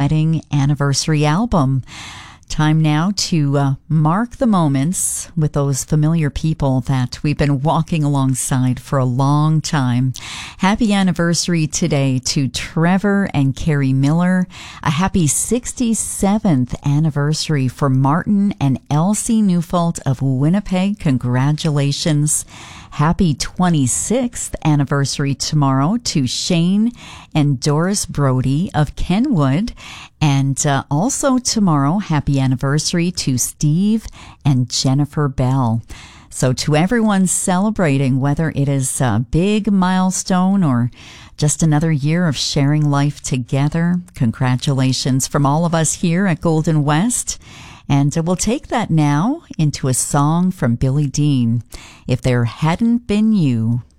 wedding anniversary album. Time now to mark the moments with those familiar people that we've been walking alongside for a long time. Happy anniversary today to Trevor and Carrie Miller. A happy 67th anniversary for Martin and Elsie Neufeld of Winnipeg. Congratulations. Happy 26th anniversary tomorrow to Shane and Doris Brody of Kenwood. And also tomorrow, happy anniversary to Steve and Jennifer Bell. So to everyone celebrating, whether it is a big milestone or just another year of sharing life together, congratulations from all of us here at Golden West. And we'll take that now into a song from Billy Dean, If There Hadn't Been You.